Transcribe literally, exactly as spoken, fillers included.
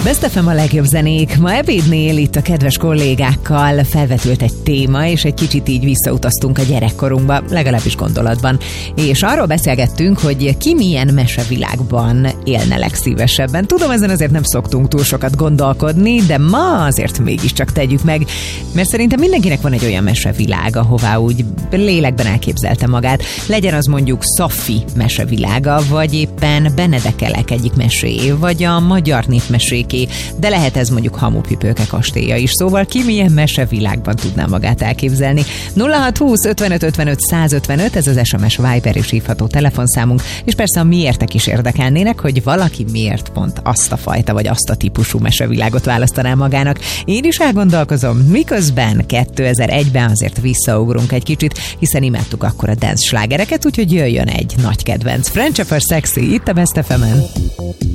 Best ef em a legjobb zenék. Ma ebédnél itt a kedves kollégákkal felvetült egy téma, és egy kicsit így visszautaztunk a gyerekkorunkba, legalábbis gondolatban. És arról beszélgettünk, hogy ki milyen mesevilágban élne legszívesebben. Tudom, ezen azért nem szoktunk túl sokat gondolkodni, de ma azért mégiscsak tegyük meg, mert szerintem mindenkinek van egy olyan mesevilág, ahová úgy lélekben elképzelte magát. Legyen az mondjuk Szafi mesevilága, vagy éppen Benedekelek egyik meséjé, vagy a magyar népmeséké, de lehet ez mondjuk Hamupipőke kastélya is. Szóval ki milyen mesevilágban tudná magát elképzelni. nulla hat húsz ötvenöt ötvenöt százötvenöt, ez az es em es, Viber és hívható telefonszámunk, és persze a miértek is érdekelnének, hogy valaki miért pont azt a fajta, vagy azt a típusú mesevilágot választaná magának. Én is elgondolkozom, miközben kétezer-egyben azért visszaugrunk egy kicsit, hiszen imádtuk akkor a dance slágereket, úgyhogy jöjjön egy nagy kedvenc. French for Sexy, itt a Best ef emen.